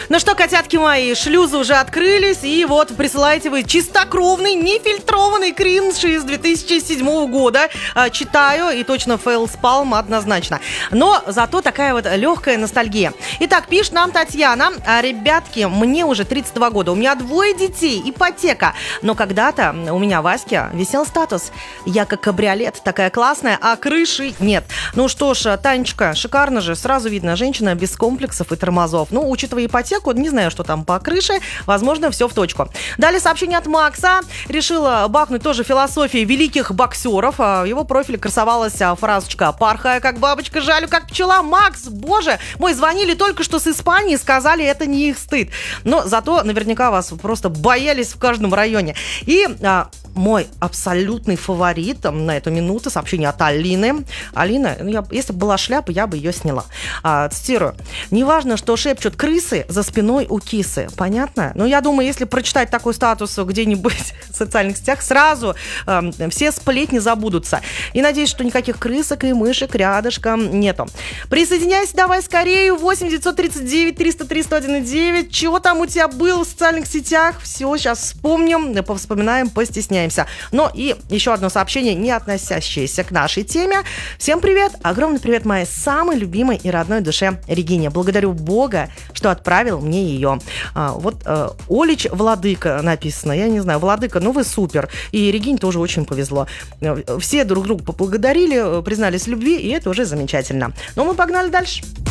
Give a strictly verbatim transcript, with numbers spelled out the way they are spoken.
Ну что, котятки мои, шлюзы уже открылись, и вот присылаете вы чистокровный, нефильтрованный кринж из две тысячи седьмого года. А, читаю, и точно фейлспалм однозначно. Но зато такая вот легкая ностальгия. Итак, пишет нам Татьяна. А, ребятки, мне уже тридцать два года, у меня двое детей, ипотека. Но когда-то у меня в Аське висел статус: я как кабриолет, такая классная, а крыши нет. Ну что ж, Танечка, шикарно же, сразу видно, женщина без комплексов и тормозов. Ну, учитывая ипотеку, не знаю, что там по крыше, возможно, все в точку. Далее сообщение от Макса. Решила бахнуть тоже философией великих боксеров. В его профиле красовалась фразочка: «Порхая как бабочка, жалю как пчела». Макс, боже мой, звонили только что с Испании, сказали, это не их стыд. Но зато наверняка вас просто боялись в каждом районе. И а, мой абсолютный фаворит на эту минуту — сообщение от Алины. Алина, ну, я, если бы была шляпа, я бы ее сняла. А, цитирую. «Неважно, что шепчут крысы за спиной у кисы». Понятно? Ну, я думаю, если прочитать такой статус где-нибудь в социальных сетях, сразу э, все сплетни забудутся. И надеюсь, что никаких крысок и мышек рядышком нету. Присоединяйся давай скорее. восемь девятьсот тридцать девять триста три сто один девять. Чего там у тебя было в социальных сетях? Все, сейчас вспомним, повспоминаем, постесняемся. Но и еще одно сообщение, не относящееся к нашей теме. Всем привет. Огромный привет моей самой любимой и родной душе Регине. Благодарю Бога, что отправил мне ее. А, вот а, Олич Владыка написано. Я не знаю, Владыка, ну вы супер. И Регине тоже очень повезло. Все друг друга поблагодарили, признались в любви, и это уже замечательно. Но мы погнали дальше.